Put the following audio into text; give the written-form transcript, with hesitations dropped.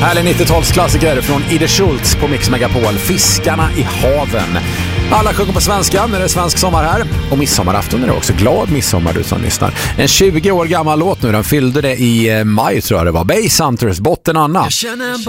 Härlig 90-talsklassiker från Ide Schultz på Mix Megapol. Fiskarna i haven. Alla sjunger på svenska när det är svensk sommar här. Och midsommarafton är det också. Glad midsommar du som lyssnar. En 20 år gammal låt nu. Den fyllde det i maj tror jag det var. Bass Hunters, Botten Anna.